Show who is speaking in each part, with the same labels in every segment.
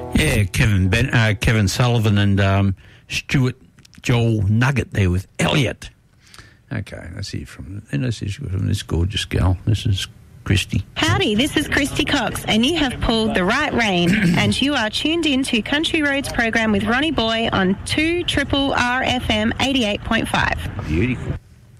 Speaker 1: Yeah, Kevin Sullivan and Stuart Joel Nugget there with Elliot. Okay, let's hear from this gorgeous girl. This is Christy.
Speaker 2: Howdy, this is Christy Cox, and you have pulled the right rein, and you are tuned in to Country Roads program with Ronnie Boy on 2RRR-FM 88.5.
Speaker 1: Beautiful.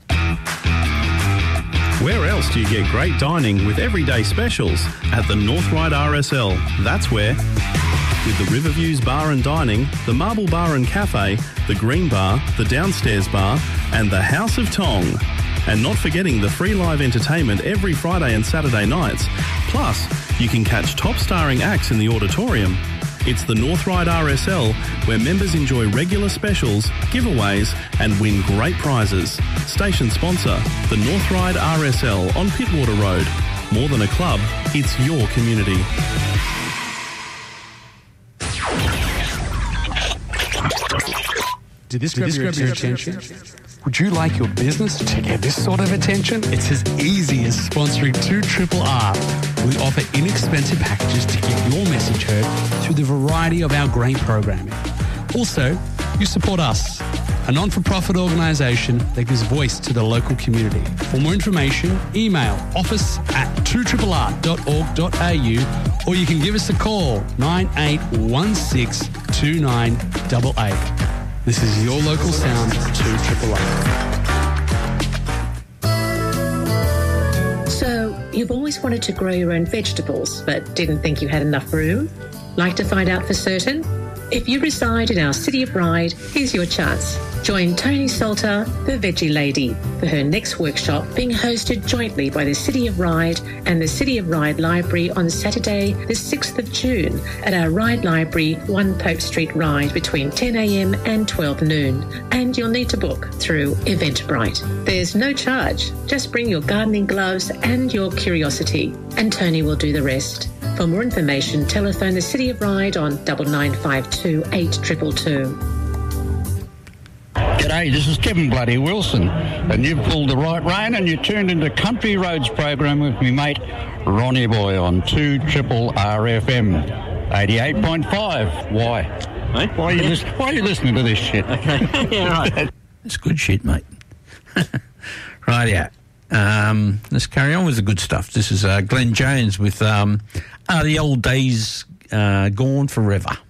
Speaker 3: Where else do you get great dining with everyday specials? At the North Ryde RSL. That's where. With the Riverviews Bar and Dining, the Marble Bar and Cafe, the Green Bar, the Downstairs Bar, and the House of Tong. And not forgetting the free live entertainment every Friday and Saturday nights. Plus, you can catch top-starring acts in the auditorium. It's the North Ryde RSL, where members enjoy regular specials, giveaways, and win great prizes. Station sponsor, the North Ryde RSL on Pittwater Road. More than a club, it's your community.
Speaker 4: Did this grab your attention? Would you like your business to get this sort of attention? It's as easy as sponsoring 2RRR. We offer inexpensive packages to get your message heard through the variety of our great programming. Also, you support us, a non-for-profit organisation that gives voice to the local community. For more information, email office@2RRR.org.au, or you can give us a call, 9816 2988. This is your local sound, 2RRR.
Speaker 5: So, you've always wanted to grow your own vegetables, but didn't think you had enough room? Like to find out for certain? If you reside in our City of Ryde, here's your chance. Join Tony Salter, the Veggie Lady, for her next workshop being hosted jointly by the City of Ryde and the City of Ryde Library on Saturday, the 6th of June at our Ryde Library, 1 Pope Street, Ryde, between 10 a.m. and 12 noon. And you'll need to book through Eventbrite. There's no charge. Just bring your gardening gloves and your curiosity, and Tony will do the rest. For more information, telephone the City of Ryde on 9952 8222.
Speaker 6: G'day, this is Kevin Bloody Wilson, and you've pulled the right rein and you tuned into Country Roads program with me mate Ronnie Boy on 2RRR-FM 88.5. Why?
Speaker 1: Hey?
Speaker 6: Why are you listening to this shit?
Speaker 1: Okay. Yeah, right. That's good shit, mate. Right, yeah. Let's carry on with the good stuff. This is Glenn Jones with Are the Old Days Gone Forever?